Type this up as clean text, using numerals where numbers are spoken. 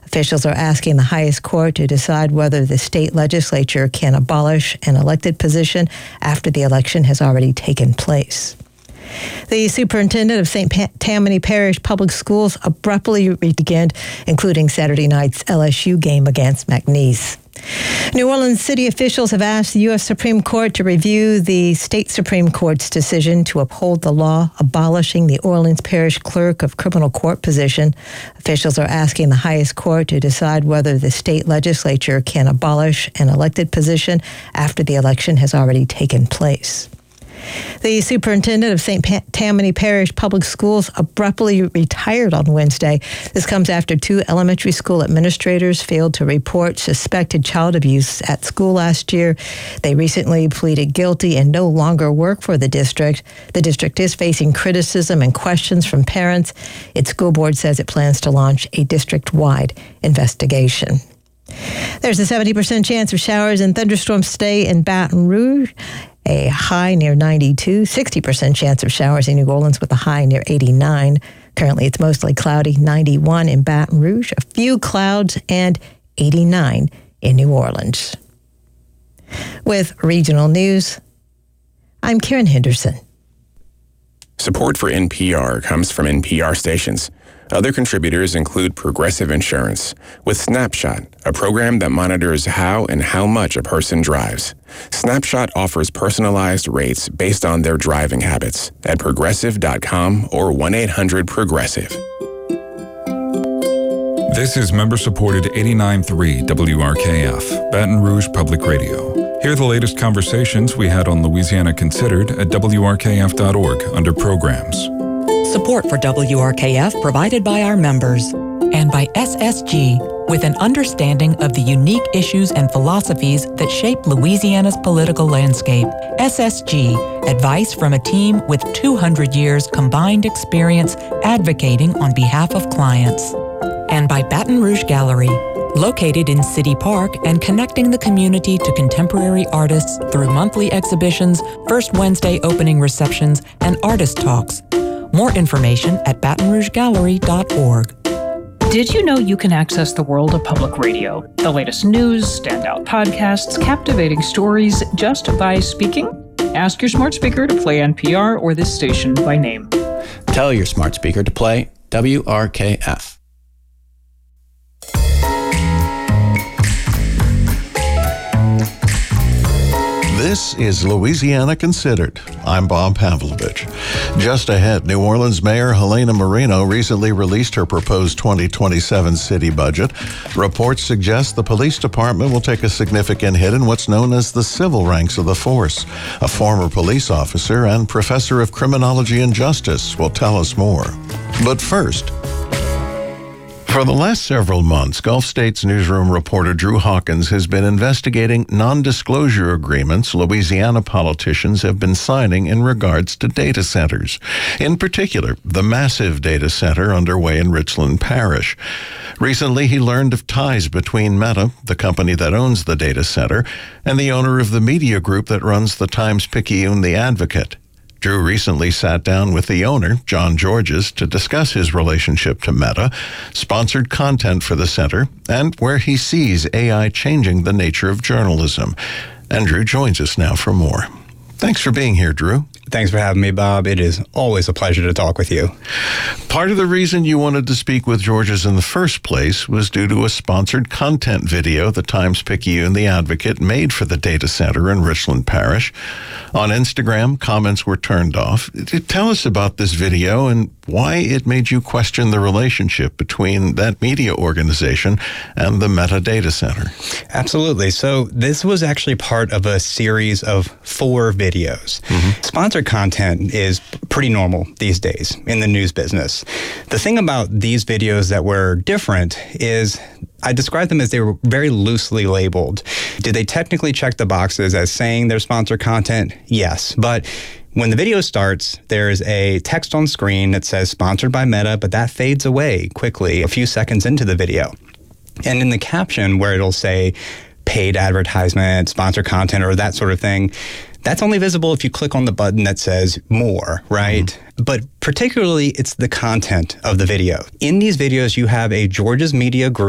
Officials are asking the highest court to decide whether the state legislature can abolish an elected position after the election has already taken place. The superintendent of St. Tammany Parish Public Schools abruptly regained, including Saturday night's LSU game against McNeese. New Orleans city officials have asked the U.S. Supreme Court to review the state Supreme Court's decision to uphold the law abolishing the Orleans Parish Clerk of Criminal Court position. Officials are asking the highest court to decide whether the state legislature can abolish an elected position after the election has already taken place. The superintendent of St. Tammany Parish Public Schools abruptly retired on Wednesday. This comes after 2 elementary school administrators failed to report suspected child abuse at school last year. They recently pleaded guilty and no longer work for the district. The district is facing criticism and questions from parents. Its school board says it plans to launch a district-wide investigation. There's a 70% chance of showers and thunderstorms today in Baton Rouge, a high near 92, 60% chance of showers in New Orleans with a high near 89. Currently, it's mostly cloudy, 91 in Baton Rouge, a few clouds, and 89 in New Orleans. With regional news, I'm Karen Henderson. Support for NPR comes from NPR stations. Other contributors include Progressive Insurance, with Snapshot, a program that monitors how and how much a person drives. Snapshot offers personalized rates based on their driving habits at progressive.com or 1-800-PROGRESSIVE. This is member-supported 89.3 WRKF, Baton Rouge Public Radio. Hear the latest conversations we had on Louisiana Considered at WRKF.org under Programs. Support for WRKF provided by our members and by SSG, with an understanding of the unique issues and philosophies that shape Louisiana's political landscape. SSG, advice from a team with 200 years combined experience advocating on behalf of clients. And by Baton Rouge Gallery, located in City Park and connecting the community to contemporary artists through monthly exhibitions, first Wednesday opening receptions, and artist talks. More information at BatonRougeGallery.org. Did you know you can access the world of public radio? The latest news, standout podcasts, captivating stories just by speaking? Ask your smart speaker to play NPR or this station by name. Tell your smart speaker to play WRKF. This is Louisiana Considered. I'm Bob Pavlovich. Just ahead, New Orleans Mayor Helena Marino recently released her proposed 2027 city budget. Reports suggest the police department will take a significant hit in what's known as the civil ranks of the force. A former police officer and professor of criminology and justice will tell us more. But first, for the last several months, Gulf States newsroom reporter Drew Hawkins has been investigating non-disclosure agreements Louisiana politicians have been signing in regards to data centers. In particular, the massive data center underway in Richland Parish. Recently, he learned of ties between Meta, the company that owns the data center, and the owner of the media group that runs the Times-Picayune The Advocate. Drew recently sat down with the owner, John Georges, to discuss his relationship to Meta, sponsored content for the center, and where he sees AI changing the nature of journalism. And Drew joins us now for more. Thanks for being here, Drew. Thanks for having me, Bob. It is always a pleasure to talk with you. Part of the reason you wanted to speak with Georges in the first place was due to a sponsored content video the Times-Picayune The Advocate made for the data center in Richland Parish. On Instagram, comments were turned off. Tell us about this video and why it made you question the relationship between that media organization and the Meta data center. Absolutely. So this was actually part of a series of 4 videos. Sponsored content is pretty normal these days in the news business. The thing about these videos that were different is I described them as they were very loosely labeled. Did they technically check the boxes as saying they're sponsored content? Yes. But when the video starts, there's a text on screen that says sponsored by Meta, but that fades away quickly a few seconds into the video. And in the caption where it'll say paid advertisement, sponsored content, or that sort of thing, that's only visible if you click on the button that says more, right? But particularly, it's the content of the video. In these videos, you have a Georges Media Group